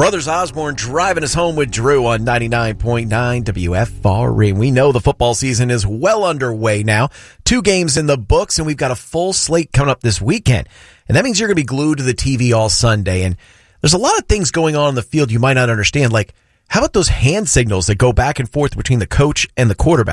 Brothers Osborne driving us home with Drew on 99.9 WFRE. We know the football season is well underway now. 2 games in the books, and we've got a full slate coming up this weekend. And that means you're going to be glued to the TV all Sunday. And there's a lot of things going on in the field you might not understand. Like, how about those hand signals that go back and forth between the coach and the quarterback?